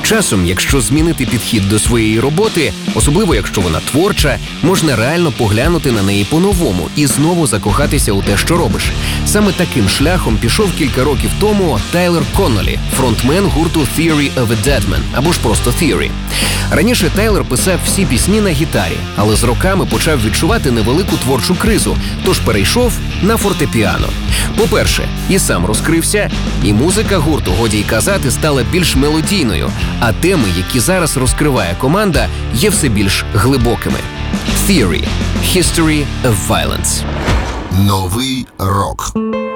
Часом, якщо змінити підхід до своєї роботи, особливо якщо вона творча, можна реально поглянути на неї по-новому і знову закохатися у те, що робиш. Саме таким шляхом пішов кілька років тому Тайлер Коннолі, фронтмен гурту Theory of a Deadman, або ж просто Theory. Раніше Тайлер писав всі пісні на гітарі, але з роками почав відчувати невелику творчу кризу, тож перейшов на фортепіано. По-перше, і сам розкрився, і музика гурту, годі й казати, стала більш мелодійною, а теми, які зараз розкриває команда, є все більш глибокими. Theory – History of Violence. Новий рок.